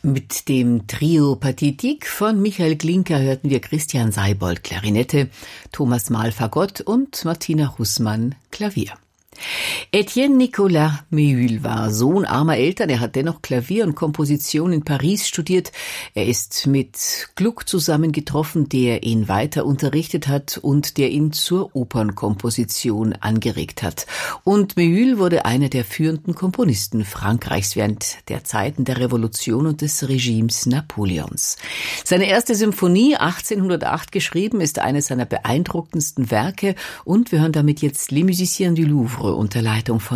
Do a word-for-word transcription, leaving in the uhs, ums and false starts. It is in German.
Mit dem Trio Pathétique von Michael Glinka hörten wir Christian Seibold Klarinette, Thomas Mahl Fagott und Martina Hussmann Klavier. Etienne Nicolas Méhul war Sohn armer Eltern. Er hat dennoch Klavier und Komposition in Paris studiert. Er ist mit Gluck zusammengetroffen, der ihn weiter unterrichtet hat und der ihn zur Opernkomposition angeregt hat. Und Méhul wurde einer der führenden Komponisten Frankreichs während der Zeiten der Revolution und des Regimes Napoleons. Seine erste Symphonie, achtzehnhundertacht geschrieben, ist eines seiner beeindruckendsten Werke und wir hören damit jetzt Les Musiciens du Louvre unter Leitung von